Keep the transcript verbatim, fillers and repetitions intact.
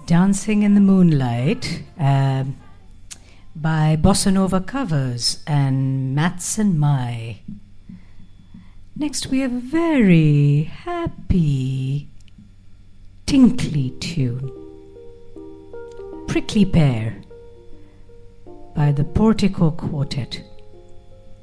Dancing in the Moonlight uh, by Bossa Nova Covers and Mats and Mai. Next we have a very happy, tinkly tune, Prickly Pear by the Portico Quartet.